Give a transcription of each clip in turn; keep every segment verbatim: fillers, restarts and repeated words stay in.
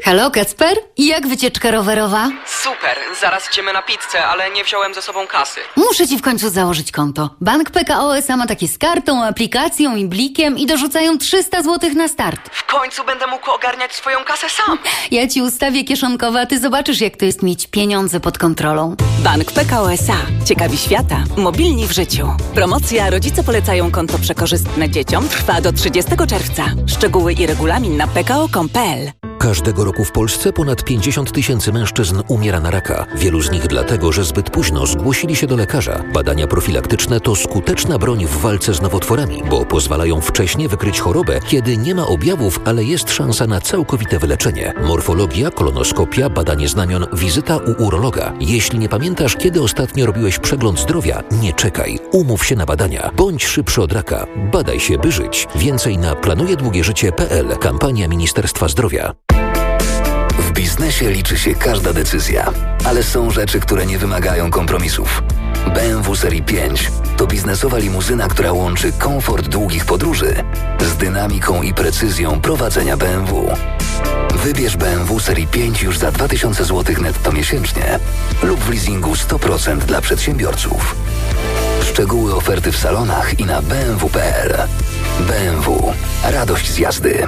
Halo, Kacper? Jak wycieczka rowerowa? Super, zaraz idziemy na pizzę, ale nie wziąłem ze sobą kasy. Muszę ci w końcu założyć konto. Bank P K O S A ma takie z kartą, aplikacją i blikiem i dorzucają trzysta złotych na start. W końcu będę mógł ogarniać swoją kasę sam. Ja ci ustawię kieszonkowe, a ty zobaczysz, jak to jest mieć pieniądze pod kontrolą. Bank P K O S A. Ciekawi świata. Mobilni w życiu. Promocja Rodzice polecają konto przekorzystne dzieciom trwa do trzydziestego czerwca. Szczegóły i regulamin na p k o kropka com kropka p l. Każdego roku w Polsce ponad pięćdziesiąt tysięcy mężczyzn umiera na raka. Wielu z nich dlatego, że zbyt późno zgłosili się do lekarza. Badania profilaktyczne to skuteczna broń w walce z nowotworami, bo pozwalają wcześnie wykryć chorobę, kiedy nie ma objawów, ale jest szansa na całkowite wyleczenie. Morfologia, kolonoskopia, badanie znamion, wizyta u urologa. Jeśli nie pamiętasz, kiedy ostatnio robiłeś przegląd zdrowia, nie czekaj. Umów się na badania. Bądź szybszy od raka. Badaj się, by żyć. Więcej na planujedługieżycie kropka p l. Kampania Ministerstwa Zdrowia. W biznesie liczy się każda decyzja, ale są rzeczy, które nie wymagają kompromisów. B M W Serii pięć to biznesowa limuzyna, która łączy komfort długich podróży z dynamiką i precyzją prowadzenia B M W. Wybierz B M W Serii pięć już za dwa tysiące złotych netto miesięcznie lub w leasingu sto procent dla przedsiębiorców. Szczegóły oferty w salonach i na b m w kropka p l. B M W. Radość z jazdy.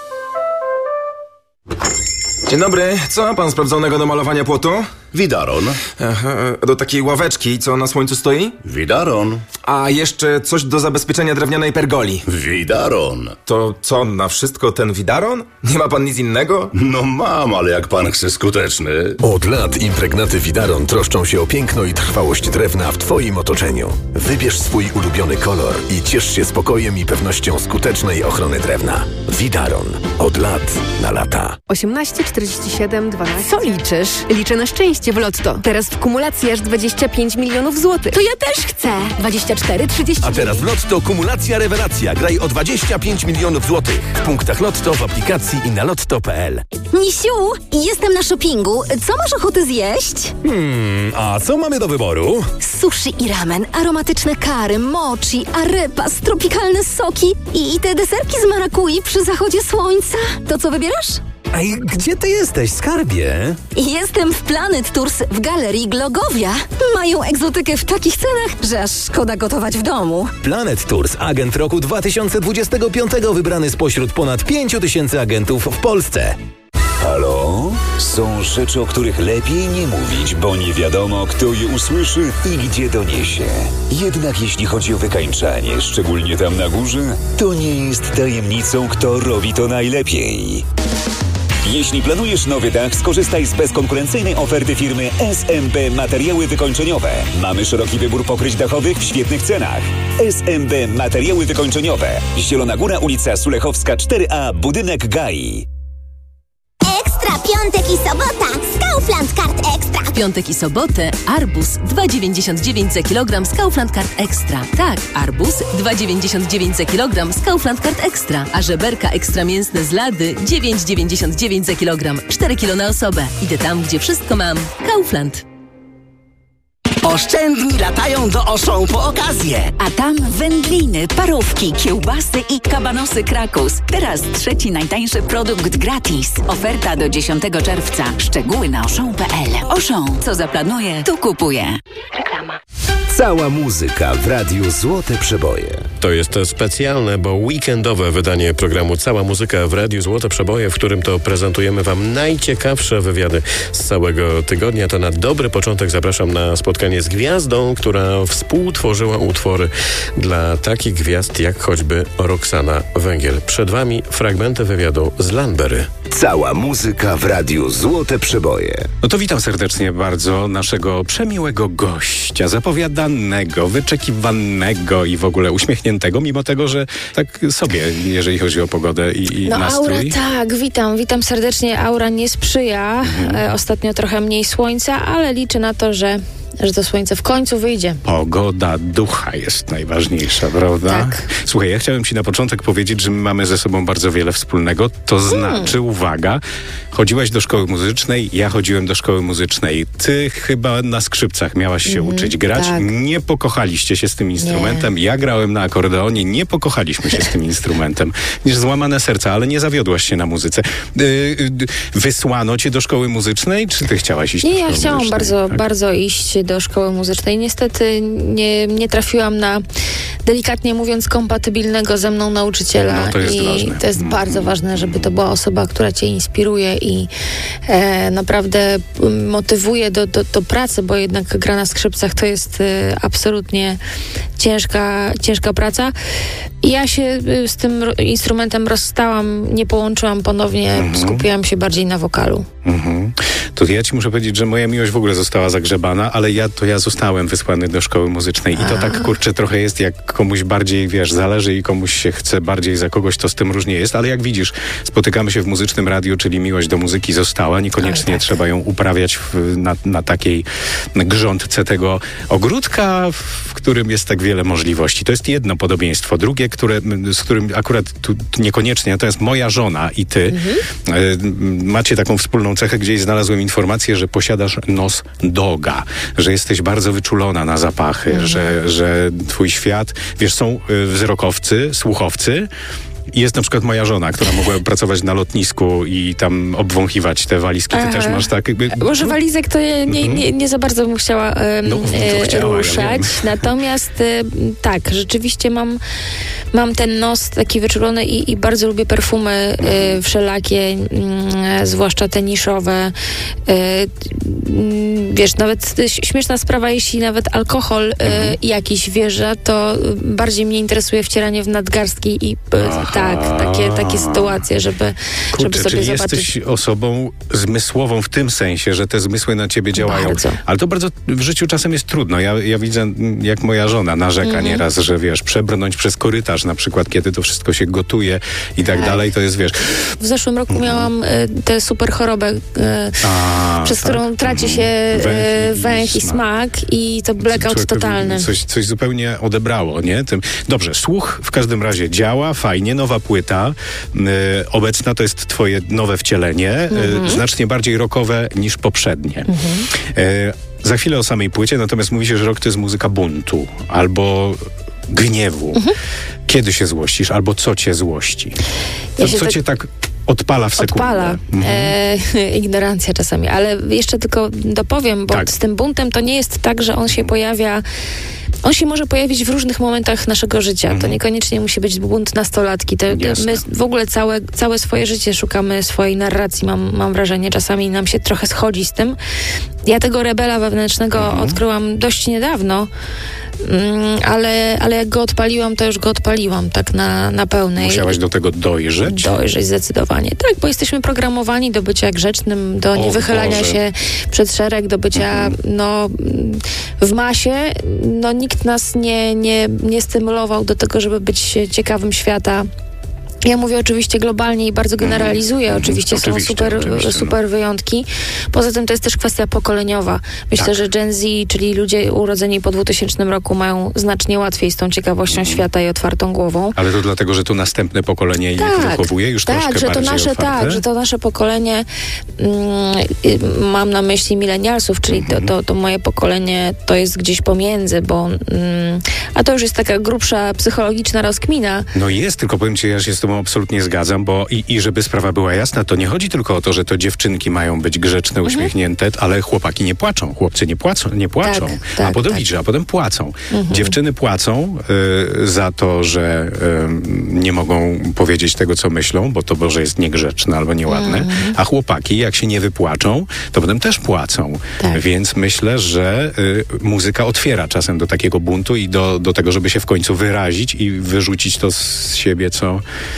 Dzień dobry, co ma pan sprawdzonego do malowania płotu? Widaron. Aha, do takiej ławeczki, co na słońcu stoi? Widaron. A jeszcze coś do zabezpieczenia drewnianej pergoli. Widaron. To co, na wszystko ten widaron? Nie ma pan nic innego? No mam, ale jak pan chce skuteczny. Od lat impregnaty Widaron troszczą się o piękno i trwałość drewna w twoim otoczeniu. Wybierz swój ulubiony kolor i ciesz się spokojem i pewnością skutecznej ochrony drewna. Widaron. Od lat na lata. osiemnaście czterdzieści siedem dwanaście. Co liczysz? Liczę na szczęście w Lotto. Teraz w kumulacji aż dwadzieścia pięć milionów złotych. To ja też chcę. dwadzieścia cztery trzydzieści. A teraz w Lotto kumulacja rewelacja. Graj o dwadzieścia pięć milionów złotych. W punktach Lotto, w aplikacji i na lotto kropka p l. Misiu, jestem na shoppingu. Co masz ochotę zjeść? Hmm, a co mamy do wyboru? Sushi i ramen, aromatyczne kary, mochi, arepas, tropikalne soki i te deserki z marakui przy zachodzie słońca. To co wybierasz? Ej, gdzie ty jesteś, skarbie? Jestem w Planet Tours w Galerii Glogowia. Mają egzotykę w takich cenach, że aż szkoda gotować w domu. Planet Tours, agent roku dwa tysiące dwudziestego piątego, wybrany spośród ponad pięciu tysięcy agentów w Polsce. Halo? Są rzeczy, o których lepiej nie mówić, bo nie wiadomo, kto je usłyszy i gdzie doniesie. Jednak jeśli chodzi o wykańczanie, szczególnie tam na górze, to nie jest tajemnicą, kto robi to najlepiej. Jeśli planujesz nowy dach, skorzystaj z bezkonkurencyjnej oferty firmy S M B Materiały Wykończeniowe. Mamy szeroki wybór pokryć dachowych w świetnych cenach. S M B Materiały Wykończeniowe. Zielona Góra, ulica Sulechowska cztery A, budynek G A I. Ekstra piątek i sobota z Kaufland Card Extra. W piątek i sobotę arbuz dwa dziewięćdziesiąt dziewięć za kilogram z Kaufland Card Extra. Tak, arbuz dwa dziewięćdziesiąt dziewięć za kilogram z Kaufland Card Extra. A żeberka ekstra mięsne z Lady dziewięć dziewięćdziesiąt dziewięć za kilogram. cztery kilo na osobę. Idę tam, gdzie wszystko mam. Kaufland. Oszczędni latają do Auchan po okazję. A tam wędliny, parówki, kiełbasy i kabanosy Krakus. Teraz trzeci najtańszy produkt gratis. Oferta do dziesiątego czerwca. Szczegóły na auchan kropka p l. Auchan. Co zaplanuje, tu kupuje. Reklama. Cała muzyka w Radiu Złote Przeboje. To jest specjalne, bo weekendowe wydanie programu Cała muzyka w Radiu Złote Przeboje, w którym to prezentujemy Wam najciekawsze wywiady z całego tygodnia. To na dobry początek zapraszam na spotkanie z gwiazdą, która współtworzyła utwory dla takich gwiazd jak choćby Roxana Węgiel. Przed Wami fragmenty wywiadu z Lanbery. Cała muzyka w Radiu Złote Przeboje. No to witam serdecznie bardzo naszego przemiłego gościa, zapowiadanego, wyczekiwanego i w ogóle uśmiechniętego, mimo tego, że tak sobie, jeżeli chodzi o pogodę i, i no, nastrój. Aura, tak, witam, witam serdecznie. Aura nie sprzyja. Mhm. E, ostatnio trochę mniej słońca, ale liczę na to, że że to słońce w końcu wyjdzie. Pogoda ducha jest najważniejsza, prawda? Tak. Słuchaj, ja chciałem ci na początek powiedzieć, że my mamy ze sobą bardzo wiele wspólnego. To znaczy, hmm. uwaga, chodziłaś do szkoły muzycznej, ja chodziłem do szkoły muzycznej. Ty chyba na skrzypcach miałaś się mm, uczyć grać. Tak. Nie pokochaliście się z tym instrumentem. Nie. Ja grałem na akordeonie, nie pokochaliśmy się z tym instrumentem. Niż złamane serca, ale nie zawiodłaś się na muzyce. Yy, yy, wysłano cię do szkoły muzycznej, czy ty chciałaś iść nie, do szkoły ja chciałam muzycznej? bardzo, tak? bardzo iść do szkoły muzycznej. Niestety nie, nie trafiłam na, delikatnie mówiąc, kompatybilnego ze mną nauczyciela. No, to jest I ważne. to jest mm. bardzo ważne, żeby to była osoba, która cię inspiruje i e, naprawdę motywuje do, do, do pracy, bo jednak gra na skrzypcach to jest e, absolutnie ciężka, ciężka praca. I ja się e, z tym instrumentem rozstałam, nie połączyłam ponownie, mm-hmm. skupiłam się bardziej na wokalu. Mm-hmm. To ja ci muszę powiedzieć, że moja miłość w ogóle została zagrzebana, ale ja to ja zostałem wysłany do szkoły muzycznej i to tak, kurczę, trochę jest, jak komuś bardziej, wiesz, zależy i komuś się chce bardziej za kogoś, to z tym różnie jest, ale jak widzisz, spotykamy się w muzycznym radiu, czyli miłość do muzyki została, niekoniecznie tak. trzeba ją uprawiać w, na, na takiej grządce tego ogródka, w którym jest tak wiele możliwości. To jest jedno podobieństwo. Drugie, które, z którym akurat tu niekoniecznie, to jest moja żona i ty. Mhm. Macie taką wspólną cechę, gdzieś znalazłem informację, że posiadasz nos doga, że jesteś bardzo wyczulona na zapachy, mhm. że, że twój świat, wiesz, są wzrokowcy, słuchowcy. I jest na przykład moja żona, która mogła pracować na lotnisku i tam obwąchiwać te walizki. Ty Aha. też masz tak jakby... Może walizek to ja nie, nie, nie za bardzo bym chciała, um, no, e, chciała ruszać. Ja Natomiast e, tak, rzeczywiście mam, mam ten nos taki wyczulony i, i bardzo lubię perfumy e, wszelakie, e, zwłaszcza te niszowe. E, wiesz, nawet śmieszna sprawa, jeśli nawet alkohol e, mhm. jakiś wjeżdża, to bardziej mnie interesuje wcieranie w nadgarstki i e, tak, takie, takie sytuacje, żeby, Kurczę, żeby sobie czyli zobaczyć. Jesteś osobą zmysłową w tym sensie, że te zmysły na ciebie działają. Bardzo. Ale to bardzo w życiu czasem jest trudno. Ja, ja widzę, jak moja żona narzeka mm-hmm. nieraz, że wiesz, przebrnąć przez korytarz na przykład, kiedy to wszystko się gotuje i tak, tak. dalej, to jest, wiesz... W zeszłym roku miałam y, tę super chorobę, y, A, przez tak? którą traci się y, węch i smak i to blackout totalny. Coś, coś zupełnie odebrało, nie? Tym, dobrze, słuch w każdym razie działa, fajnie, nowa płyta, y, obecna to jest twoje nowe wcielenie, mm-hmm. y, znacznie bardziej rockowe niż poprzednie. Mm-hmm. Y, za chwilę o samej płycie, natomiast mówi się, że rock to jest muzyka buntu albo gniewu. Mm-hmm. Kiedy się złościsz, albo co cię złości? Ja co tak... cię tak odpala w sekundę? Odpala. Mhm. E, ignorancja czasami, ale jeszcze tylko dopowiem, bo tak. z tym buntem to nie jest tak, że on się pojawia. On się może pojawić w różnych momentach naszego życia. Mhm. To niekoniecznie musi być bunt nastolatki. To, my w ogóle całe, całe swoje życie szukamy swojej narracji, mam, mam wrażenie. Czasami nam się trochę schodzi z tym. Ja tego rebela wewnętrznego mhm. odkryłam dość niedawno, mm, ale, ale jak go odpaliłam, to już go odpaliłam tak na, na pełnej. Musiałaś do tego dojrzeć? Dojrzeć zdecydowanie. Tak, bo jesteśmy programowani do bycia grzecznym, do niewychylania Boże. się przed szereg, do bycia mhm. no, w masie. No nikt nas nie, nie, nie stymulował do tego, żeby być ciekawym świata. Ja mówię oczywiście globalnie i bardzo generalizuję. Mm, oczywiście, oczywiście są super, oczywiście, super wyjątki. Poza tym to jest też kwestia pokoleniowa. Myślę, tak. że Gen Z, czyli ludzie urodzeni po dwutysięcznym roku, mają znacznie łatwiej z tą ciekawością mm. świata i otwartą głową. Ale to dlatego, że to następne pokolenie tak, ich wychowuje już tak, troszkę że to bardziej nasze, otwarte? Tak, że to nasze pokolenie, mm, mam na myśli milenialsów, czyli mm. to, to, to moje pokolenie to jest gdzieś pomiędzy, bo mm, a to już jest taka grubsza psychologiczna rozkmina. No jest, tylko powiem ci, ja się z tobą absolutnie zgadzam, bo i, i żeby sprawa była jasna, to nie chodzi tylko o to, że to dziewczynki mają być grzeczne, mhm. uśmiechnięte, ale chłopaki nie płaczą, chłopcy nie płacą, nie płaczą, tak, a tak, potem tak. widzisz, a potem płacą. Mhm. Dziewczyny płacą y, za to, że y, nie mogą powiedzieć tego, co myślą, bo to może jest niegrzeczne albo nieładne, mhm. a chłopaki, jak się nie wypłaczą, to potem też płacą. Tak. Więc myślę, że y, muzyka otwiera czasem do takiego buntu i do, do tego, żeby się w końcu wyrazić i wyrzucić to z siebie, co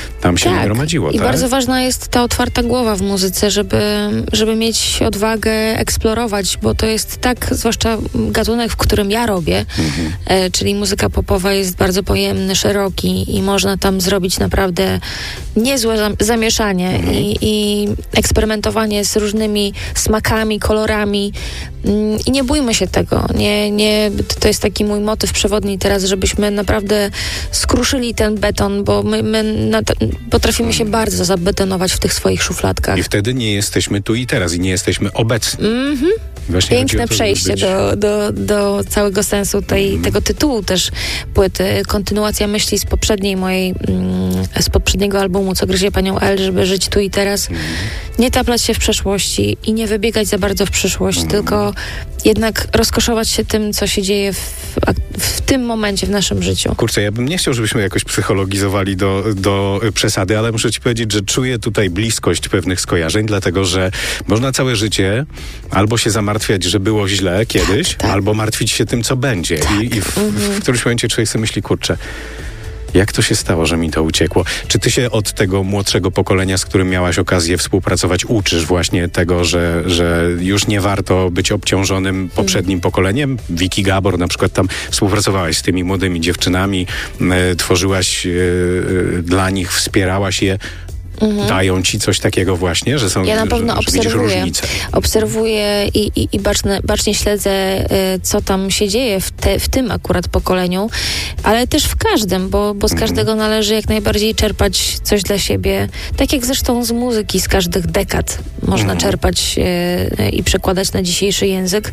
tam się tak. nagromadziło. I tak? bardzo ważna jest ta otwarta głowa w muzyce, żeby, żeby mieć odwagę eksplorować, bo to jest tak, zwłaszcza gatunek, w którym ja robię, mhm. e, czyli muzyka popowa jest bardzo pojemny, szeroki i można tam zrobić naprawdę niezłe zam- zamieszanie mhm. i, i eksperymentowanie z różnymi smakami, kolorami mm, i nie bójmy się tego. Nie, nie, to jest taki mój motyw przewodni teraz, żebyśmy naprawdę skruszyli ten beton, bo my, my na, potrafimy się bardzo zabetonować w tych swoich szufladkach. I wtedy nie jesteśmy tu i teraz i nie jesteśmy obecni. Mhm. Właśnie piękne przejście być... do, do, do całego sensu tej, mm. tego tytułu też płyty. Kontynuacja myśli z poprzedniej mojej, mm, z poprzedniego albumu, Co gryzie panią L, żeby żyć tu i teraz. Mm. Nie taplać się w przeszłości i nie wybiegać za bardzo w przyszłość, mm. tylko jednak rozkoszować się tym, co się dzieje w, w tym momencie w naszym życiu. Kurczę, ja bym nie chciał, żebyśmy jakoś psychologizowali do, do przesady, ale muszę ci powiedzieć, że czuję tutaj bliskość pewnych skojarzeń, dlatego, że można całe życie albo się zamartwiać, że było źle kiedyś, tak, tak. albo martwić się tym, co będzie. Tak. I, i w, mhm. w którymś momencie człowiek sobie myśli, kurczę, jak to się stało, że mi to uciekło? Czy ty się od tego młodszego pokolenia, z którym miałaś okazję współpracować, uczysz właśnie tego, że, że już nie warto być obciążonym poprzednim mm. pokoleniem? Vicky Gabor na przykład, tam współpracowałaś z tymi młodymi dziewczynami, e, tworzyłaś e, e, dla nich, wspierałaś je. Mhm. Dają ci coś takiego właśnie, że są, ja na pewno że, że obserwuję, różnice. obserwuję i, i, i baczne, bacznie śledzę, y, co tam się dzieje w, te, w tym akurat pokoleniu, ale też w każdym, bo, bo z mhm. każdego należy jak najbardziej czerpać coś dla siebie. Tak jak zresztą z muzyki, z każdych dekad można mhm. czerpać y, i przekładać na dzisiejszy język.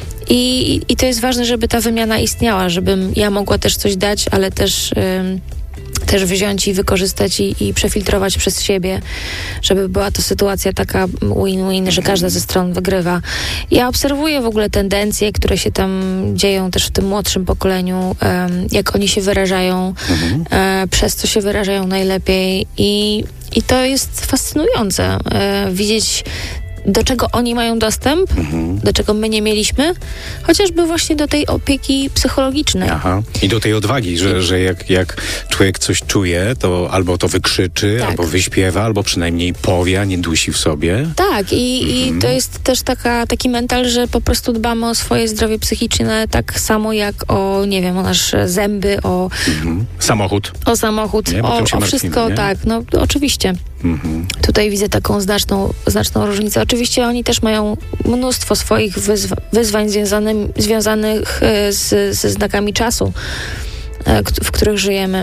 I, I to jest ważne, żeby ta wymiana istniała, żebym ja mogła też coś dać, ale też... Y, też wziąć i wykorzystać i, i przefiltrować przez siebie, żeby była to sytuacja taka win-win, że każda ze stron wygrywa. Ja obserwuję w ogóle tendencje, które się tam dzieją też w tym młodszym pokoleniu, um, jak oni się wyrażają, mhm. e, przez co się wyrażają najlepiej i, i to jest fascynujące, e, widzieć, do czego oni mają dostęp, mhm. do czego my nie mieliśmy, chociażby właśnie do tej opieki psychologicznej. Aha. I do tej odwagi, że, że jak, jak człowiek coś czuje, to albo to wykrzyczy, tak. albo wyśpiewa, albo przynajmniej powie, a nie dusi w sobie. Tak, i, mhm. i to jest też taka, taki mental, że po prostu dbamy o swoje zdrowie psychiczne tak samo jak o, nie wiem, o nasze zęby, o... Mhm. Samochód. O samochód, nie, o, o wszystko, nie? Tak, no oczywiście. Mhm. Tutaj widzę taką znaczną, znaczną różnicę. Oczywiście oni też mają mnóstwo swoich wyzw- wyzwań związanych, związanych z, ze znakami czasu, w których żyjemy.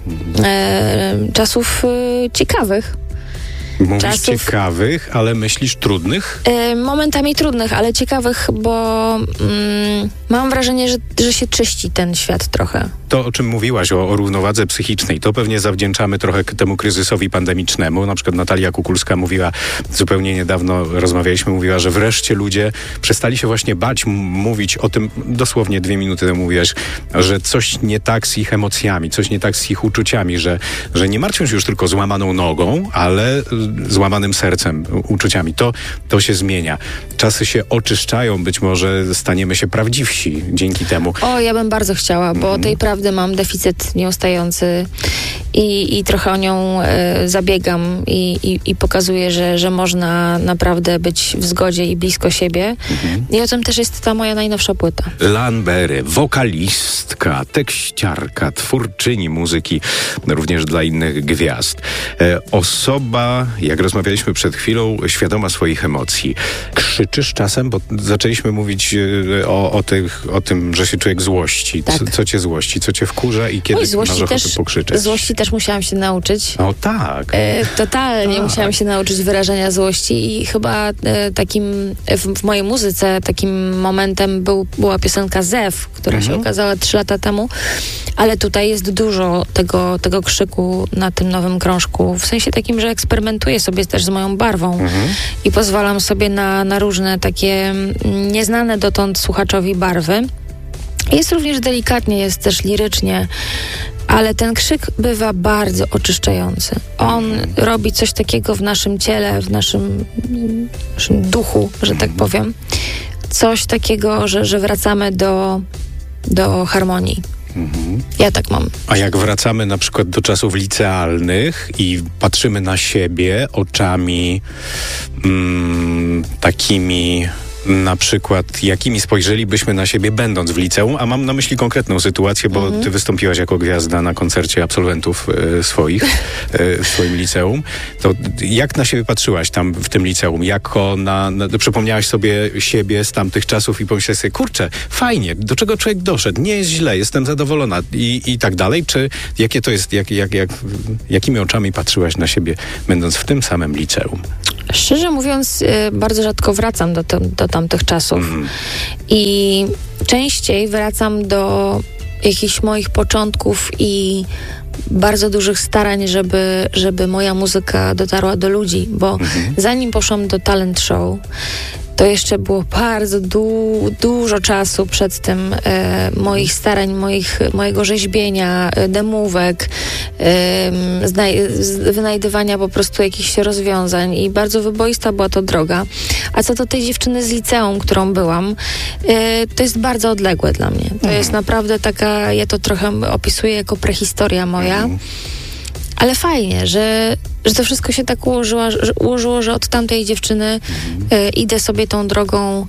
E, czasów e, ciekawych. Mówisz czasów, ciekawych, ale myślisz trudnych? E, momentami trudnych, ale ciekawych, bo mm, mam wrażenie, że, że się czyści ten świat trochę. To, o czym mówiłaś, o, o równowadze psychicznej, to pewnie zawdzięczamy trochę temu kryzysowi pandemicznemu. Na przykład Natalia Kukulska mówiła, zupełnie niedawno rozmawialiśmy, mówiła, że wreszcie ludzie przestali się właśnie bać m- mówić o tym, dosłownie dwie minuty temu mówiłaś, że coś nie tak z ich emocjami, coś nie tak z ich uczuciami, że, że nie martwią się już tylko złamaną nogą, ale złamanym sercem, uczuciami. To, to się zmienia. Czasy się oczyszczają, być może staniemy się prawdziwsi dzięki temu. O, ja bym bardzo chciała, bo mm. tej prawdy mam deficyt nieustający i, i trochę o nią e, zabiegam i, i, i pokazuję, że, że można naprawdę być w zgodzie i blisko siebie. Mm-hmm. I o tym też jest ta moja najnowsza płyta. Lan Berry, wokalistka, tekściarka, twórczyni muzyki, również dla innych gwiazd. E, osoba, jak rozmawialiśmy przed chwilą, świadoma swoich emocji. Krzyczysz czasem? Bo zaczęliśmy mówić e, o, o, tych, o tym, że się człowiek złości. Tak. Co, co cię złości? Co cię wkurza i kiedy Oj, masz ochotę też, pokrzyczeć? Złości też musiałam się nauczyć. O tak. E, totalnie tak. musiałam się nauczyć wyrażania złości i chyba e, takim w, w mojej muzyce takim momentem był, była piosenka Zew, która mhm. się ukazała trzy lata temu, ale tutaj jest dużo tego, tego krzyku na tym nowym krążku, w sensie takim, że eksperymentuję sobie też z moją barwą mhm. i pozwalam sobie na, na różne takie nieznane dotąd słuchaczowi barwy. Jest również delikatnie, jest też lirycznie, ale ten krzyk bywa bardzo oczyszczający. On robi coś takiego w naszym ciele, w naszym, naszym duchu, że tak powiem. Coś takiego, że, że wracamy do, do harmonii. Mhm. Ja tak mam. A jak wracamy na przykład do czasów licealnych i patrzymy na siebie oczami mm, takimi... na przykład, jakimi spojrzelibyśmy na siebie będąc w liceum, a mam na myśli konkretną sytuację, bo mhm. ty wystąpiłaś jako gwiazda na koncercie absolwentów e, swoich e, w swoim liceum. To jak na siebie patrzyłaś tam w tym liceum? Jako na, na, przypomniałaś sobie siebie z tamtych czasów i pomyślałaś sobie, kurczę, fajnie, do czego człowiek doszedł, nie jest źle, jestem zadowolona i, i tak dalej? Czy jakie to jest, jak, jak, jak, jakimi oczami patrzyłaś na siebie, będąc w tym samym liceum? Szczerze mówiąc, bardzo rzadko wracam do, to, do tamtych czasów. Mm. I częściej wracam do jakichś moich początków i bardzo dużych starań, żeby, żeby moja muzyka dotarła do ludzi, bo mm-hmm. zanim poszłam do talent show, to jeszcze było bardzo du- dużo czasu przed tym e, moich starań, moich, mojego rzeźbienia, e, demówek, e, znaj- wynajdywania po prostu jakichś rozwiązań i bardzo wyboista była to droga. A co do tej dziewczyny z liceum, którą byłam, e, to jest bardzo odległe dla mnie. To mhm. jest naprawdę taka, ja to trochę opisuję jako prehistoria moja. Mhm. Ale fajnie, że, że to wszystko się tak ułożyło, że, ułożyło, że od tamtej dziewczyny mhm. y, idę sobie tą drogą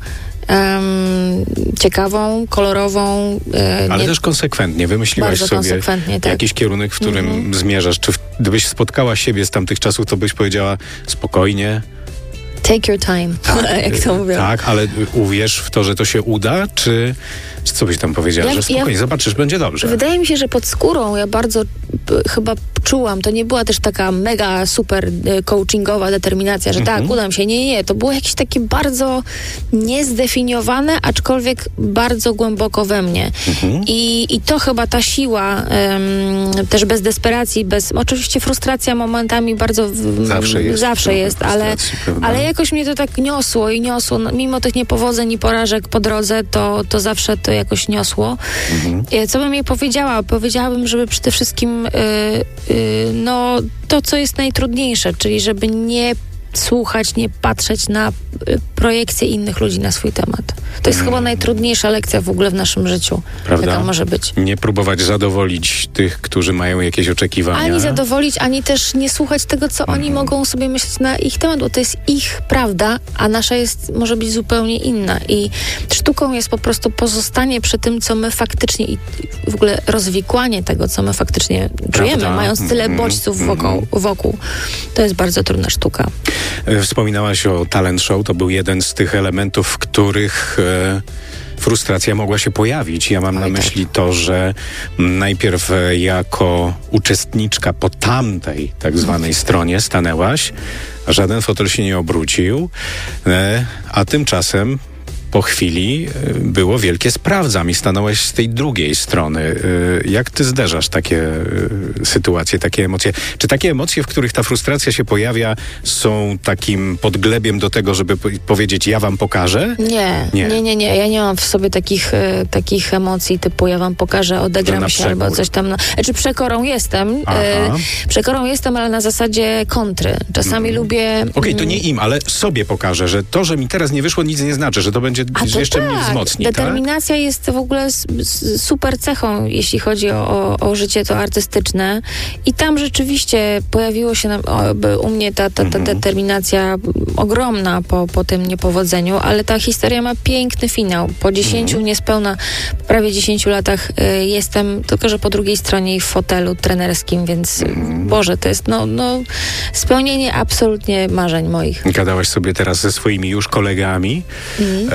um, ciekawą, kolorową. Y, Ale nie... też konsekwentnie. Wymyśliłaś sobie tak. jakiś kierunek, w którym mhm. zmierzasz. Czy w, gdybyś spotkała siebie z tamtych czasów, to byś powiedziała spokojnie? Take your time, tak, jak to mówią. Tak, ale uwierz w to, że to się uda, czy, czy co byś tam powiedziała, ja, że spokojnie, ja, zobaczysz, będzie dobrze. Wydaje mi się, że pod skórą ja bardzo b, chyba czułam, to nie była też taka mega super coachingowa determinacja, że mhm. tak, uda mi się, nie, nie, to było jakieś takie bardzo niezdefiniowane, aczkolwiek bardzo głęboko we mnie. Mhm. I, I to chyba ta siła, um, też bez desperacji, bez, oczywiście frustracja momentami bardzo w, zawsze jest, zawsze jest ale, ale jakoś mnie to tak niosło i niosło, no, mimo tych niepowodzeń i porażek po drodze, to, to zawsze to jakoś niosło. Mhm. Co bym jej powiedziała? Powiedziałabym, żeby przede wszystkim y, y, no, to, co jest najtrudniejsze, czyli żeby nie słuchać, nie patrzeć na y, projekcje innych ludzi na swój temat. To jest hmm. chyba najtrudniejsza lekcja w ogóle w naszym życiu, prawda? Jaka może być. Nie próbować zadowolić tych, którzy mają jakieś oczekiwania. Ani zadowolić, ani też nie słuchać tego, co hmm. oni mogą sobie myśleć na ich temat, bo to jest ich prawda, a nasza jest, może być zupełnie inna. I sztuką jest po prostu pozostanie przy tym, co my faktycznie i w ogóle rozwikłanie tego, co my faktycznie prawda? czujemy, mając tyle bodźców hmm. wokół, wokół. To jest bardzo trudna sztuka. Wspominałaś o talent show, to był jeden z tych elementów, w których e, frustracja mogła się pojawić. Ja mam Oj, na myśli tak. to, że najpierw jako uczestniczka po tamtej tak zwanej stronie stanęłaś, a żaden fotel się nie obrócił, e, a tymczasem po chwili było wielkie sprawdzam i stanąłeś z tej drugiej strony. Jak ty zderzasz takie sytuacje, takie emocje? Czy takie emocje, w których ta frustracja się pojawia, są takim podglebiem do tego, żeby powiedzieć, ja wam pokażę? Nie, nie, nie, nie. nie. Ja nie mam w sobie takich, takich emocji typu ja wam pokażę, odegram się albo coś tam. Znaczy przekorą jestem. Aha. Przekorą jestem, ale na zasadzie kontry. Czasami mm. lubię... Okej, okay, to nie im, ale sobie pokażę, że to, że mi teraz nie wyszło, nic nie znaczy, że to będzie A to jeszcze tak. mnie wzmocni, Determinacja tak? jest w ogóle super cechą, jeśli chodzi o, o, o życie to artystyczne. I tam rzeczywiście pojawiło się na, o, u mnie ta, ta, ta mhm. determinacja ogromna po, po tym niepowodzeniu, ale ta historia ma piękny finał. Po dziesięciu, mhm. niespełna, prawie dziesięciu latach y, jestem, tylko że po drugiej stronie i w fotelu trenerskim, więc mhm. Boże, to jest no, no, spełnienie absolutnie marzeń moich. Gadałaś sobie teraz ze swoimi już kolegami. Mhm.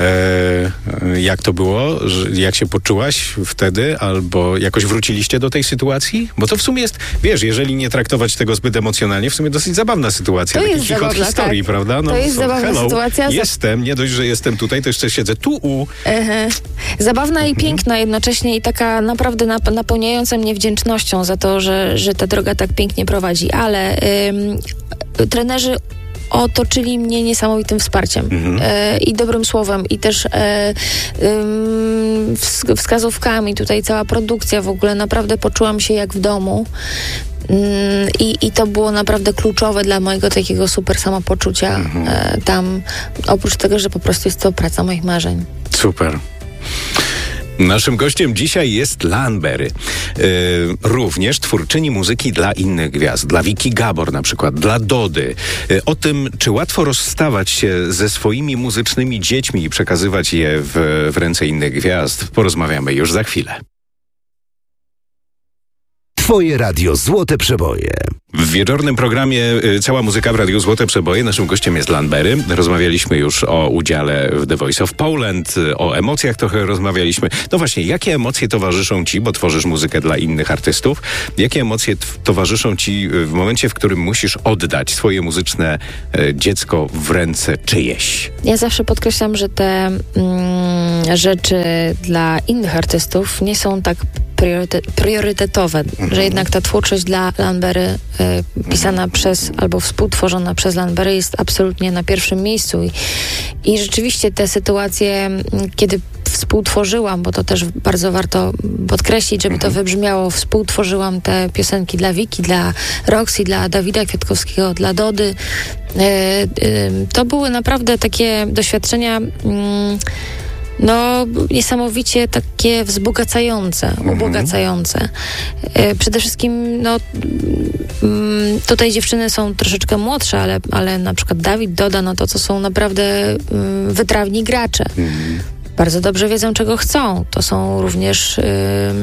E, jak to było? Jak się poczułaś wtedy? Albo jakoś wróciliście do tej sytuacji? Bo to w sumie jest, wiesz, jeżeli nie traktować tego zbyt emocjonalnie, w sumie dosyć zabawna sytuacja. To taki jest zabawna, historii, tak. prawda? No, to jest so, zabawna hello, sytuacja. Jestem, nie dość, że jestem tutaj, to jeszcze siedzę tu u. Ehe. Zabawna mhm. i piękna jednocześnie i taka naprawdę nap- napełniająca mnie wdzięcznością za to, że, że ta droga tak pięknie prowadzi. Ale ym, trenerzy otoczyli mnie niesamowitym wsparciem mhm. e, i dobrym słowem i też e, ym, wsk- wskazówkami. Tutaj cała produkcja w ogóle, naprawdę poczułam się jak w domu. I, I to było naprawdę kluczowe dla mojego takiego super samopoczucia mhm. e, tam, oprócz tego, że po prostu jest to praca moich marzeń. Super. Naszym gościem dzisiaj jest Lanbery. Yy, również twórczyni muzyki dla innych gwiazd, dla Wiki Gabor na przykład, dla Dody. Yy, o tym, czy łatwo rozstawać się ze swoimi muzycznymi dziećmi i przekazywać je w, w ręce innych gwiazd, porozmawiamy już za chwilę. Twoje radio Złote Przeboje. W wieczornym programie y, Cała muzyka w Radiu Złote Przeboje. Naszym gościem jest Lanbery. Rozmawialiśmy już o udziale w The Voice of Poland, y, o emocjach trochę rozmawialiśmy. No właśnie, jakie emocje towarzyszą ci, bo tworzysz muzykę dla innych artystów, jakie emocje t- towarzyszą ci w momencie, w którym musisz oddać swoje muzyczne y, dziecko w ręce czyjeś? Ja zawsze podkreślam, że te mm, rzeczy dla innych artystów nie są tak priorytet, priorytetowe, mhm. że jednak ta twórczość dla Lanbery y, pisana mhm. przez albo współtworzona przez Lanbery jest absolutnie na pierwszym miejscu i, i rzeczywiście te sytuacje, kiedy współtworzyłam, bo to też bardzo warto podkreślić, żeby to wybrzmiało, współtworzyłam te piosenki dla Wiki, dla Roxy, dla Dawida Kwiatkowskiego, dla Dody. Y, y, to były naprawdę takie doświadczenia mm, no niesamowicie takie wzbogacające, mhm. ubogacające. E, przede wszystkim no mm, tutaj dziewczyny są troszeczkę młodsze, ale, ale na przykład Dawid, Doda, no to co są naprawdę mm, wytrawni gracze. Mhm. Bardzo dobrze wiedzą, czego chcą. To są również yy,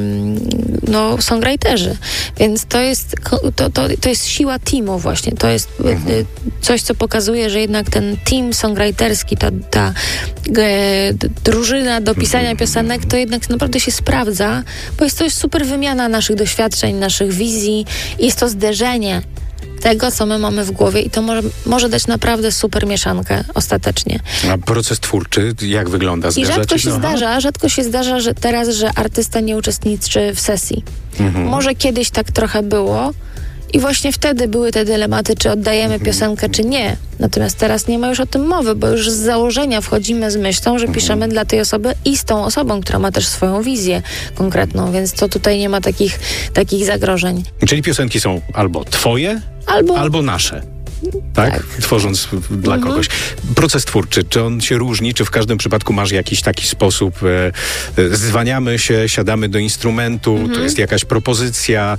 no, songwriterzy. Więc to jest, to, to, to jest siła teamu właśnie. To jest mhm. y, coś, co pokazuje, że jednak ten team songwriterski, ta, ta y, drużyna do pisania piosenek, to jednak naprawdę się sprawdza, bo jest to jest super wymiana naszych doświadczeń, naszych wizji. Jest to zderzenie tego, co my mamy w głowie i to może, może dać naprawdę super mieszankę ostatecznie. A proces twórczy jak wygląda? Zdarza I rzadko ci? się No. zdarza, rzadko się zdarza, że teraz, że artysta nie uczestniczy w sesji. Mhm. Może kiedyś tak trochę było i właśnie wtedy były te dylematy, czy oddajemy mhm. piosenkę, czy nie. Natomiast teraz nie ma już o tym mowy, bo już z założenia wchodzimy z myślą, że piszemy dla tej osoby i z tą osobą, która ma też swoją wizję konkretną, więc to tutaj nie ma takich, takich zagrożeń. Czyli piosenki są albo twoje, albo, albo nasze. Tak? tak? Tworząc dla mhm. kogoś. Proces twórczy, czy on się różni, czy w każdym przypadku masz jakiś taki sposób, e, e, zwaniamy się, siadamy do instrumentu, mhm. to jest jakaś propozycja,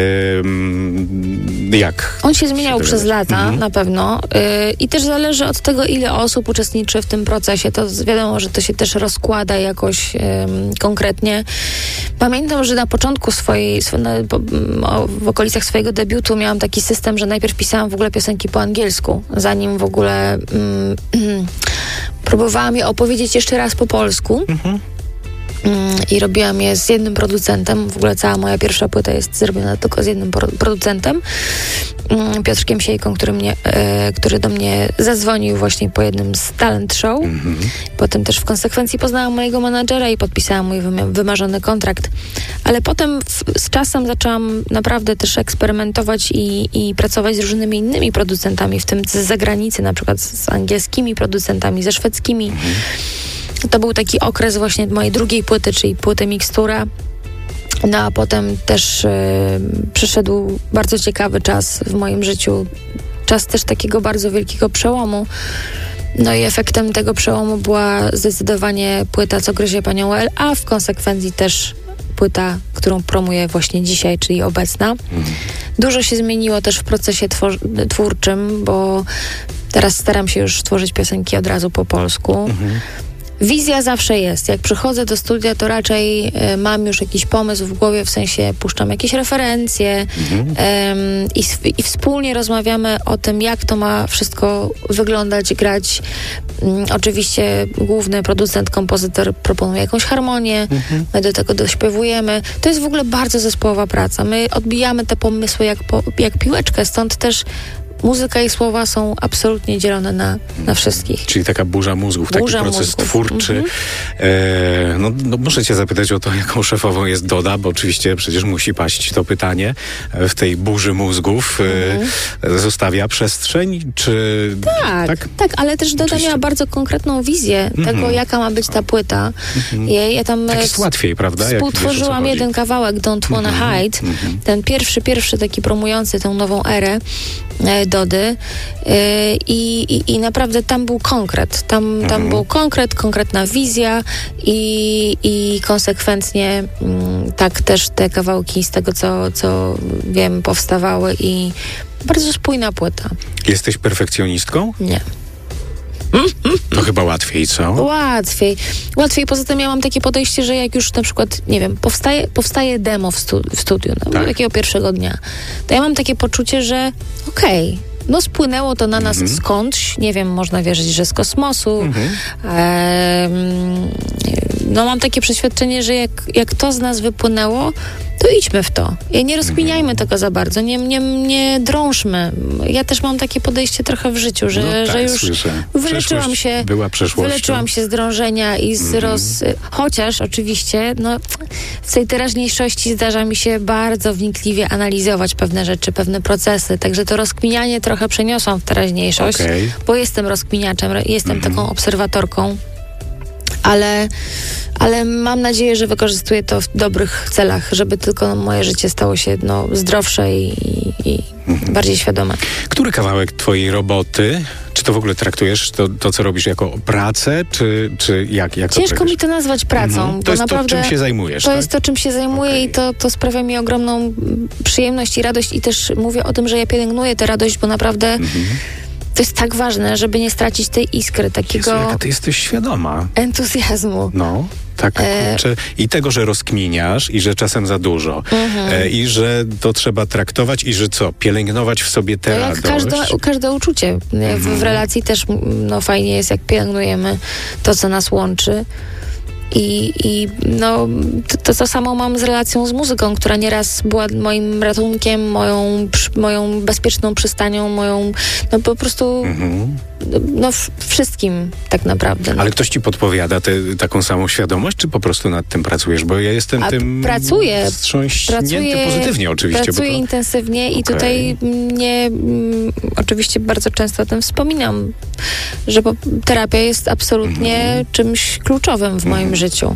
e, jak? On się zmieniał się przez lata, mhm. na pewno e, i też zależy od tego, ile osób uczestniczy w tym procesie. To wiadomo, że to się też rozkłada jakoś e, konkretnie. Pamiętam, że na początku swojej, sw- na, po, o, w okolicach swojego debiutu miałam taki system, że najpierw pisałam w ogóle piosenki po angielsku, zanim w ogóle mm, mm, próbowałam je opowiedzieć jeszcze raz po polsku. Mhm. Mm, I robiłam je z jednym producentem. W ogóle cała moja pierwsza płyta jest zrobiona tylko z jednym pro- producentem. Mm, Piotrkiem Siejką, który, mnie, e, który do mnie zadzwonił właśnie po jednym z talent show. Mhm. Potem też w konsekwencji poznałam mojego menadżera i podpisałam mój wymi- wymarzony kontrakt. Ale potem w, z czasem zaczęłam naprawdę też eksperymentować i, i pracować z różnymi innymi producentami, w tym z zagranicy, na przykład z angielskimi producentami, ze szwedzkimi. Mhm. To był taki okres właśnie mojej drugiej płyty, czyli płyty Mikstura. No a potem też y, przyszedł bardzo ciekawy czas w moim życiu. Czas też takiego bardzo wielkiego przełomu. No i efektem tego przełomu była zdecydowanie płyta Co gryzie panią L, a w konsekwencji też płyta, którą promuję właśnie dzisiaj, czyli obecna. Mhm. Dużo się zmieniło też w procesie twor- twórczym, bo teraz staram się już tworzyć piosenki od razu po polsku. Mhm. Wizja zawsze jest. Jak przychodzę do studia, to raczej y, mam już jakiś pomysł w głowie, w sensie puszczam jakieś referencje mhm. ym, i, i wspólnie rozmawiamy o tym, jak to ma wszystko wyglądać, grać. Ym, oczywiście główny producent, kompozytor proponuje jakąś harmonię, mhm. my do tego dośpiewujemy. To jest w ogóle bardzo zespołowa praca. My odbijamy te pomysły jak, po, jak piłeczkę, stąd też muzyka i słowa są absolutnie dzielone na, na wszystkich. Czyli taka burza mózgów, burza taki proces mózgów. twórczy. Mm-hmm. E, no, no muszę cię zapytać o to, jaką szefową jest Doda, bo oczywiście przecież musi paść to pytanie w tej burzy mózgów. Mm-hmm. E, zostawia przestrzeń, czy... Tak, tak, tak ale też Doda oczywiście miała bardzo konkretną wizję mm-hmm. tego, jaka ma być ta płyta. Mm-hmm. Ja, ja tam tak jest łatwiej, prawda? Współtworzyłam jeden kawałek, Don't Wanna mm-hmm. Hide. Mm-hmm. Ten pierwszy, pierwszy taki promujący tę nową erę. Dody yy, i, i naprawdę tam był konkret. Tam, mhm. tam był konkret, konkretna wizja i, i konsekwentnie yy, tak też te kawałki z tego, co, co wiem, powstawały i bardzo spójna płyta. Jesteś perfekcjonistką? Nie. To chyba łatwiej, co? Łatwiej. Łatwiej. Poza tym ja mam takie podejście, że jak już na przykład, nie wiem, powstaje, powstaje demo w, stu, w studiu, no, tak. takiego pierwszego dnia, to ja mam takie poczucie, że okej, okay, no spłynęło to na nas mhm. skądś, nie wiem, można wierzyć, że z kosmosu. Mhm. Ehm, no mam takie przeświadczenie, że jak, jak to z nas wypłynęło, to idźmy w to. I nie rozkminiajmy tego za bardzo, nie, nie, nie drążmy. Ja też mam takie podejście trochę w życiu, że, no tak, że już słyszę. wyleczyłam się, była wyleczyłam się z drążenia i z mm. roz... Chociaż oczywiście, no w tej teraźniejszości zdarza mi się bardzo wnikliwie analizować pewne rzeczy, pewne procesy, także to rozkminianie trochę przeniosłam w teraźniejszość, okay. bo jestem rozkminiaczem, jestem mm. taką obserwatorką, ale ale mam nadzieję, że wykorzystuję to w dobrych celach, żeby tylko moje życie stało się no, zdrowsze i, i mhm. bardziej świadome. Który kawałek twojej roboty, czy to w ogóle traktujesz to, to co robisz jako pracę, czy, czy jak, jak to Ciężko traktujesz? mi to nazwać pracą. Mhm. To bo jest naprawdę to, czym się zajmujesz, To tak? jest to, czym się zajmuję okay. i to, to sprawia mi ogromną przyjemność i radość i też mówię o tym, że ja pielęgnuję tę radość, bo naprawdę mhm. to jest tak ważne, żeby nie stracić tej iskry, takiego... Jezu, jaka ty jesteś świadoma. Entuzjazmu. No. Tak, e... kurczę. I tego, że rozkminiasz i że czasem za dużo. Mhm. E, I że to trzeba traktować i że co? Pielęgnować w sobie tę jak radość. Każde, każde uczucie. Mhm. W, w relacji też no, fajnie jest, jak pielęgnujemy to, co nas łączy. I, i no, to, to, to samo mam z relacją z muzyką, która nieraz była moim ratunkiem, moją, moją bezpieczną przystanią, moją, no po prostu, mhm. no wszystkim tak naprawdę. No. Ale ktoś ci podpowiada te, taką samą świadomość, czy po prostu nad tym pracujesz? Bo ja jestem A tym pracuję, wstrząśnięty pracuję, pozytywnie oczywiście. Pracuję bo to... intensywnie i okay. tutaj nie, mm, oczywiście bardzo często o tym wspominam, że po, terapia jest absolutnie mhm. czymś kluczowym w moim mhm. życiu.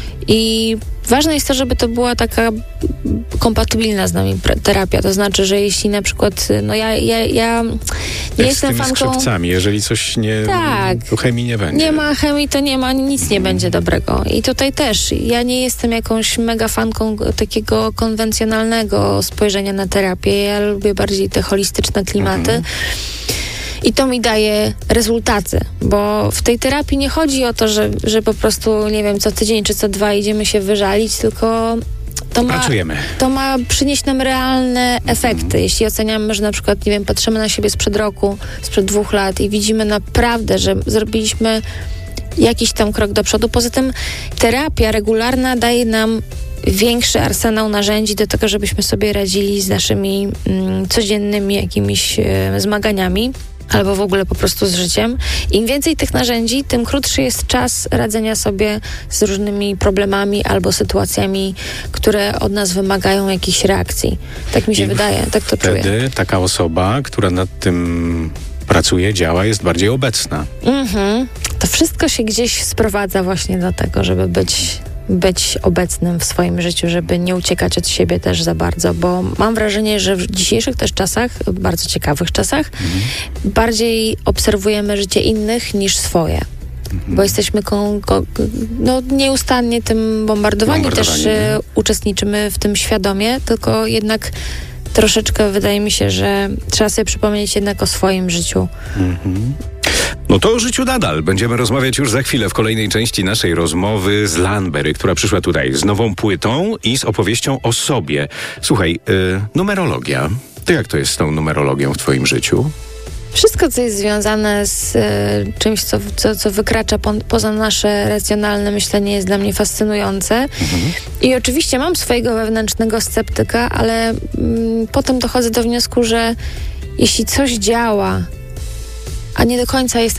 I ważne jest to, żeby to była taka kompatybilna z nami terapia. To znaczy, że jeśli na przykład, no ja, ja, ja nie Jak jestem z tymi fanką... skrzypcami, jeżeli coś nie... Tak. To chemii nie będzie. Nie ma chemii, to nie ma, nic nie mm. będzie dobrego. I tutaj też, ja nie jestem jakąś mega fanką takiego konwencjonalnego spojrzenia na terapię. Ja lubię bardziej te holistyczne klimaty. Mm. I to mi daje rezultaty, bo w tej terapii nie chodzi o to, że, że po prostu, nie wiem, co tydzień czy co dwa idziemy się wyżalić, tylko to ma, to ma przynieść nam realne efekty. Mm. Jeśli oceniamy, że na przykład, nie wiem, patrzymy na siebie sprzed roku, sprzed dwóch lat i widzimy naprawdę, że zrobiliśmy jakiś tam krok do przodu. Poza tym terapia regularna daje nam większy arsenał narzędzi do tego, żebyśmy sobie radzili z naszymi mm, codziennymi jakimiś e, zmaganiami albo w ogóle po prostu z życiem. Im więcej tych narzędzi, tym krótszy jest czas radzenia sobie z różnymi problemami albo sytuacjami, które od nas wymagają jakichś reakcji. Tak mi się I wydaje, tak to czuję. Wtedy taka osoba, która nad tym pracuje, działa, jest bardziej obecna. Mhm. To wszystko się gdzieś sprowadza właśnie do tego, żeby być być obecnym w swoim życiu, żeby nie uciekać od siebie też za bardzo, bo mam wrażenie, że w dzisiejszych też czasach, bardzo ciekawych czasach, mhm. bardziej obserwujemy życie innych niż swoje. Mhm. Bo jesteśmy kon, kon, no, nieustannie tym bombardowani, bombardowani. Też e, uczestniczymy w tym świadomie, tylko jednak troszeczkę wydaje mi się, że trzeba sobie przypomnieć jednak o swoim życiu. Mhm. No to o życiu nadal. Będziemy rozmawiać już za chwilę w kolejnej części naszej rozmowy z Lanberry, która przyszła tutaj z nową płytą i z opowieścią o sobie. Słuchaj, yy, numerologia. To jak to jest z tą numerologią w twoim życiu? Wszystko, co jest związane z y, czymś, co, co, co wykracza po, poza nasze racjonalne myślenie, jest dla mnie fascynujące. Mhm. I oczywiście mam swojego wewnętrznego sceptyka, ale mm, potem dochodzę do wniosku, że jeśli coś działa, a nie do końca jestem w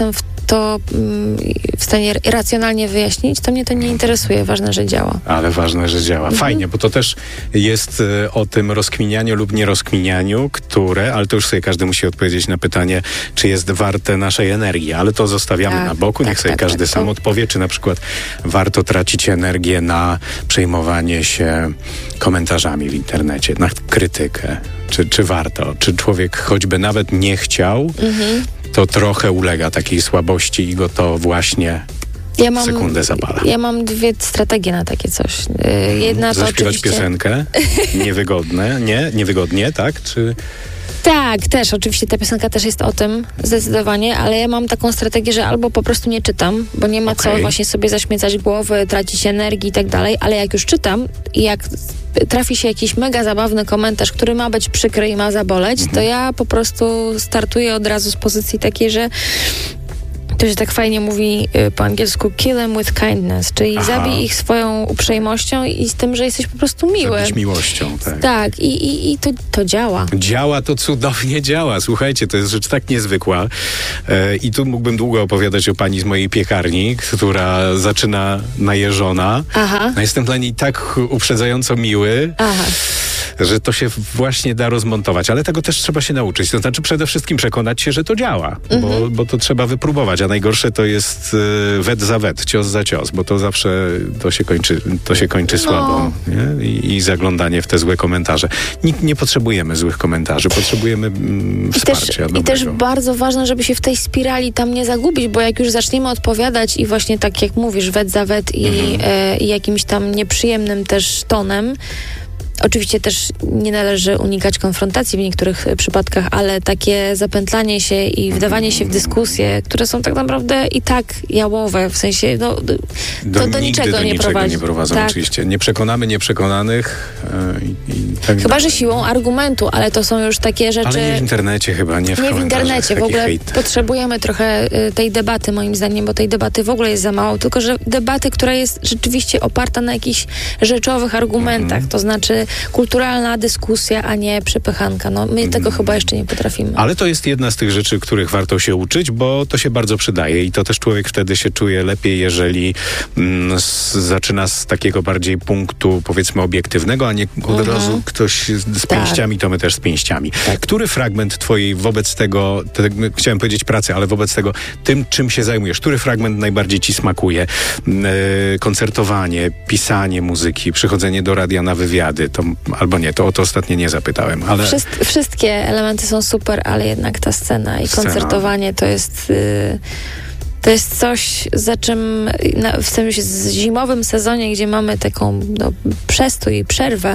to mm, w stanie racjonalnie wyjaśnić, to mnie to nie interesuje. Ważne, że działa. Ale ważne, że działa. Mhm. Fajnie, bo to też jest y, o tym rozkminianiu lub nierozkminianiu, które, ale to już sobie każdy musi odpowiedzieć na pytanie, czy jest warte naszej energii, ale to zostawiamy tak, na boku, niech tak, sobie tak, każdy tak, sam to... odpowie, czy na przykład warto tracić energię na przejmowanie się komentarzami w internecie, na krytykę, czy, czy warto, czy człowiek choćby nawet nie chciał, mhm. to trochę ulega takiej słabości i go to właśnie ja mam, sekundę zapala. Ja mam dwie strategie na takie coś. Jedna to Zaśpiewać oczywiście... piosenkę? Niewygodne? Nie? Niewygodnie, tak? Czy... Tak, też. Oczywiście ta piosenka też jest o tym zdecydowanie, ale ja mam taką strategię, że albo po prostu nie czytam, bo nie ma okay. co właśnie sobie zaśmiecać głowy, tracić energii i tak dalej, ale jak już czytam i jak trafi się jakiś mega zabawny komentarz, który ma być przykry i ma zaboleć, mhm. to ja po prostu startuję od razu z pozycji takiej, że to się tak fajnie mówi y, po angielsku kill them with kindness, czyli Aha. zabij ich swoją uprzejmością i z tym, że jesteś po prostu miły. Zabić miłością, tak. Tak, i, i, i to, to działa. Działa, to cudownie działa. Słuchajcie, to jest rzecz tak niezwykła. E, I tu mógłbym długo opowiadać o pani z mojej piekarni, która zaczyna najeżona. Aha. No, jestem dla niej tak uprzedzająco miły. Aha. że to się właśnie da rozmontować, ale tego też trzeba się nauczyć. To znaczy przede wszystkim przekonać się, że to działa, mhm. bo, bo to trzeba wypróbować, a najgorsze to jest y, wet za wet, cios za cios, bo to zawsze to się kończy, to się kończy no. słabo nie? I, i zaglądanie w te złe komentarze. Nikt nie potrzebujemy złych komentarzy, potrzebujemy mm, wsparcia. I też, I też bardzo ważne, żeby się w tej spirali tam nie zagubić, bo jak już zaczniemy odpowiadać i właśnie tak jak mówisz, wet za wet i, mhm. e, i jakimś tam nieprzyjemnym też tonem, oczywiście też nie należy unikać konfrontacji w niektórych przypadkach, ale takie zapętlanie się i wdawanie się w dyskusje, które są tak naprawdę i tak jałowe, w sensie no, to do, do niczego do nie niczego prowadzi. nie prowadzą, tak. Oczywiście. Nie przekonamy nieprzekonanych. Yy, i tak chyba, dalej. że siłą argumentu, ale to są już takie rzeczy... Ale nie w internecie chyba, nie w Nie w internecie, w ogóle hejt. Potrzebujemy trochę y, tej debaty, moim zdaniem, bo tej debaty w ogóle jest za mało, tylko że debaty, która jest rzeczywiście oparta na jakichś rzeczowych argumentach, mm. to znaczy kulturalna dyskusja, a nie przepychanka. No, my tego mm. chyba jeszcze nie potrafimy. Ale to jest jedna z tych rzeczy, których warto się uczyć, bo to się bardzo przydaje i to też człowiek wtedy się czuje lepiej, jeżeli mm, z, zaczyna z takiego bardziej punktu, powiedzmy, obiektywnego, a nie od mm-hmm. razu ktoś z, z tak. pięściami, to my też z pięściami. Tak. Który fragment twojej wobec tego, te, chciałem powiedzieć pracy, ale wobec tego, tym, czym się zajmujesz, który fragment najbardziej ci smakuje? E, koncertowanie, pisanie muzyki, przychodzenie do radia na wywiady, to albo nie, to o to ostatnio nie zapytałem, ale... Wszyst- wszystkie elementy są super, ale jednak ta scena i scena. koncertowanie to jest... Yy... To jest coś, za czym na, w tym zimowym sezonie, gdzie mamy taką no, przestój i przerwę,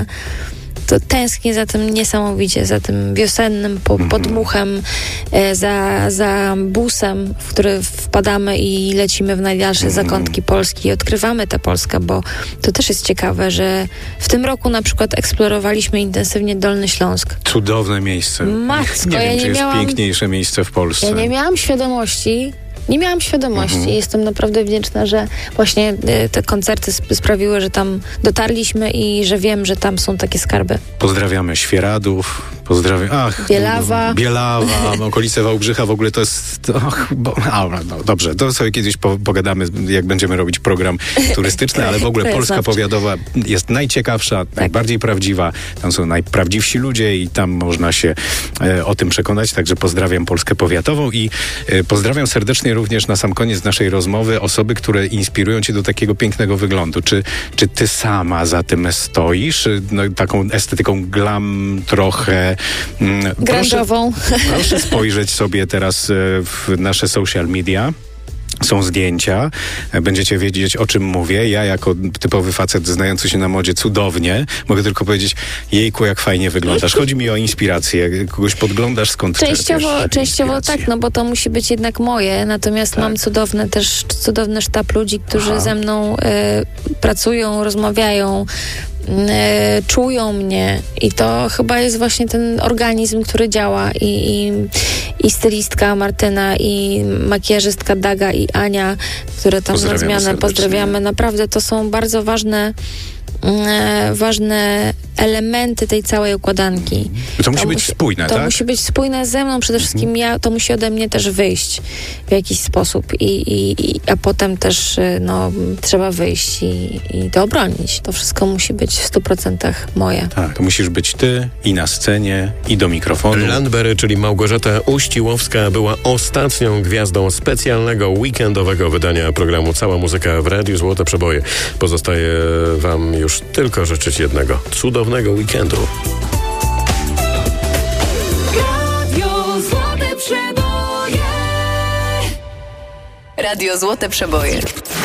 to tęsknię za tym niesamowicie, za tym wiosennym po, podmuchem, e, za, za busem, w który wpadamy i lecimy w najdalsze zakątki Polski i odkrywamy tę Polskę, bo to też jest ciekawe, że w tym roku na przykład eksplorowaliśmy intensywnie Dolny Śląsk. Cudowne miejsce. Matko, nie ja wiem, nie czy jest miałam, piękniejsze miejsce w Polsce. Ja nie miałam świadomości, Nie miałam świadomości. Mhm. Jestem naprawdę wdzięczna, że właśnie y, te koncerty sp- sprawiły, że tam dotarliśmy i że wiem, że tam są takie skarby. Pozdrawiamy Świeradów, pozdrawiam... Ach, Bielawa. Bielawa, okolice Wałbrzycha, w ogóle to jest... Och, bo, a, no, dobrze, to sobie kiedyś po, pogadamy, jak będziemy robić program turystyczny, ale w ogóle Polska Powiatowa jest najciekawsza, tak. najbardziej prawdziwa. Tam są najprawdziwsi ludzie i tam można się e, o tym przekonać. Także pozdrawiam Polskę Powiatową i e, pozdrawiam serdecznie również na sam koniec naszej rozmowy osoby, które inspirują cię do takiego pięknego wyglądu. Czy, czy ty sama za tym stoisz? No, taką estetyką glam trochę... Mm, grunge'ową. Proszę, proszę spojrzeć sobie teraz w nasze social media. Są zdjęcia, będziecie wiedzieć, o czym mówię. Ja jako typowy facet znający się na modzie cudownie, mogę tylko powiedzieć, jejku, jak fajnie wyglądasz. Chodzi mi o inspirację. Kogoś podglądasz, skąd Częściowo, częściowo tak, no bo to musi być jednak moje. Natomiast tak. mam cudowny też, cudowny sztab ludzi, którzy Aha. ze mną y, pracują, rozmawiają, E, czują mnie i to chyba jest właśnie ten organizm, który działa i, i, i stylistka Martyna i makijażystka Daga i Ania, które tam na zmianę pozdrawiamy. Naprawdę to są bardzo ważne e, ważne elementy tej całej układanki. To musi być spójne, to tak? To musi być spójne ze mną, przede wszystkim ja, to musi ode mnie też wyjść w jakiś sposób i, i, i a potem też no, trzeba wyjść i, i to obronić. To wszystko musi być w stu procentach moje. Tak, to musisz być ty i na scenie, i do mikrofonu. Landberry, czyli Małgorzata Uściłowska, była ostatnią gwiazdą specjalnego weekendowego wydania programu Cała Muzyka w Radiu Złote Przeboje. Pozostaje wam już tylko życzyć jednego cudownego weekendu. Radio Złote Przeboje. Radio Złote Przeboje.